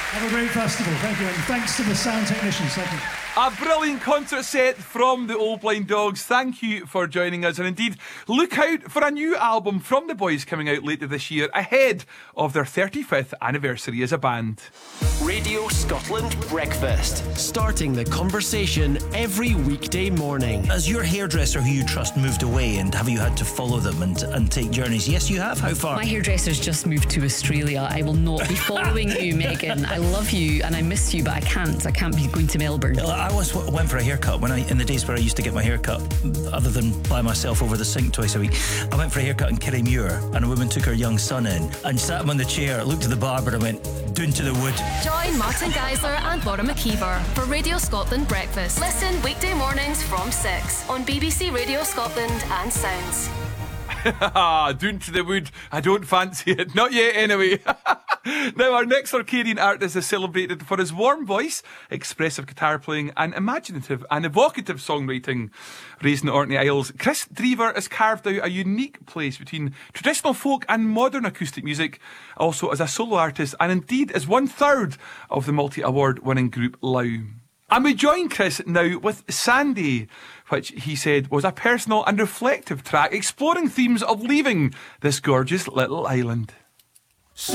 Have a great festival. Thank you. And thanks to the sound technicians. Thank you. A brilliant concert set from the Old Blind Dogs. Thank you for joining us. And indeed, look out for a new album from the boys coming out later this year, ahead of their 35th anniversary as a band. Radio Scotland Breakfast. Starting the conversation every weekday morning. Has your hairdresser who you trust moved away, and have you had to follow them and take journeys? Yes, you have. How far? My hairdresser's just moved to Australia. I will not be following you, Megan. I love you and I miss you, but I can't. I can't be going to Melbourne. I once went for a haircut in the days where I used to get my haircut, other than by myself over the sink twice a week. I went for a haircut in Kirriemuir, and a woman took her young son in and sat him on the chair, looked at the barber and went, "Down to the wood." Join Martin Geisler and Laura McKeever for Radio Scotland Breakfast. Listen weekday mornings from 6 on BBC Radio Scotland and Sounds. Down to the wood. I don't fancy it. Not yet, anyway. Now, our next Orcadian artist is celebrated for his warm voice, expressive guitar playing, and imaginative and evocative songwriting. Raised in the Orkney Isles, Chris Drever has carved out a unique place between traditional folk and modern acoustic music, also as a solo artist, and indeed as 1/3 of the multi-award winning group Lau. And we join Chris now with Sandy, which he said was a personal and reflective track exploring themes of leaving this gorgeous little island.